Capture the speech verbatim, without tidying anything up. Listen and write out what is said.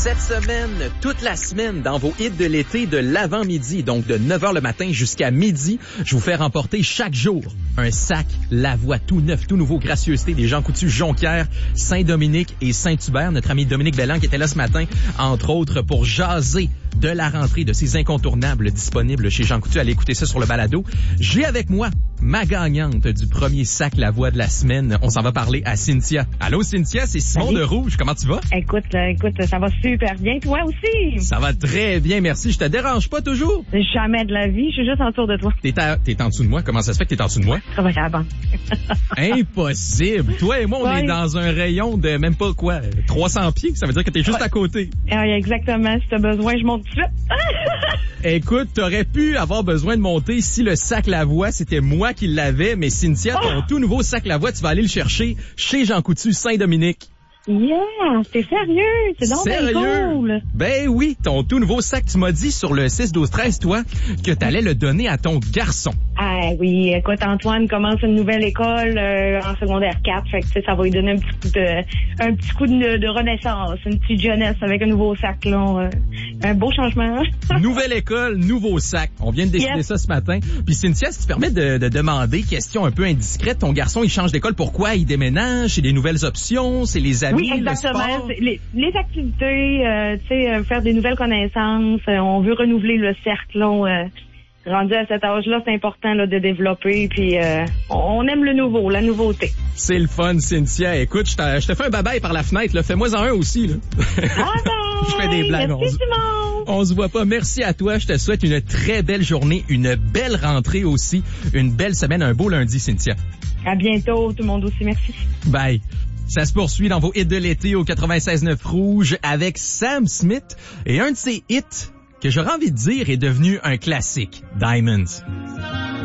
Cette semaine, toute la semaine, dans vos hits de l'été de l'avant-midi, donc de neuf heures le matin jusqu'à midi, je vous fais remporter chaque jour un sac Lavoie tout neuf, tout nouveau, gracieuseté des Jean Coutu, Jonquière, Saint-Dominique et Saint-Hubert. Notre ami Dominique Belland qui était là ce matin, entre autres, pour jaser de la rentrée, de ces incontournables disponibles chez Jean Coutu. Allez écouter ça sur le balado. J'ai avec moi ma gagnante du premier sac Lavoie de la semaine. On s'en va parler à Cynthia. Allô Cynthia, c'est Simon Salut. de Rouge. Comment tu vas? Écoute, là, écoute, ça va super bien. Toi aussi? Ça va très bien, merci. Je te dérange pas toujours? Jamais de la vie. Je suis juste autour de toi. T'es, à, t'es en dessous de moi? Comment ça se fait que t'es en dessous de moi? Travailler à la banque. Impossible! Toi et moi, on ouais. est dans un rayon de même pas quoi, trois cents pieds. Ça veut dire que t'es juste ouais. à côté. Ah, exactement. Si t'as besoin, je monte tout de suite. Écoute, t'aurais pu avoir besoin de monter si le sac Lavoie, c'était moi qui l'avais, mais Cynthia, ton oh! tout nouveau sac Lavoie, tu vas aller le chercher chez Jean Coutu, Saint-Dominique. Yeah! T'es sérieux? C'est donc Sérieux? bien cool! Ben oui, ton tout nouveau sac, tu m'as dit sur le six douze treize, toi, que t'allais le donner à ton garçon. Ah oui, écoute, Antoine commence une nouvelle école euh, en secondaire quatre, fait que tu sais, ça va lui donner un petit coup de un petit coup de, de renaissance, une petite jeunesse avec un nouveau sac, là. Euh, un beau changement. Nouvelle école, nouveau sac. On vient de décider yes. ça ce matin. Puis Cynthia, si tu permets de, de demander, question un peu indiscrète, ton garçon, il change d'école, pourquoi? Il déménage, c'est des nouvelles options, c'est les amis, oui, exactement. Les, les activités, euh, tu sais, euh, faire des nouvelles connaissances, euh, on veut renouveler le cercle, là, euh, rendu à cet âge-là, c'est important là, de développer, puis euh, on aime le nouveau, la nouveauté. C'est le fun, Cynthia. Écoute, je, je te fais un bye-bye par la fenêtre, là. Fais-moi en un aussi, là. Ah ben, je fais des blagues. Merci, on, on se voit pas. Merci à toi. Je te souhaite une très belle journée, une belle rentrée aussi, une belle semaine, un beau lundi, Cynthia. À bientôt, tout le monde aussi. Merci. Bye. Ça se poursuit dans vos hits de l'été au quatre-vingt-seize neuf Rouge avec Sam Smith et un de ses hits que j'aurais envie de dire est devenu un classique, Diamonds.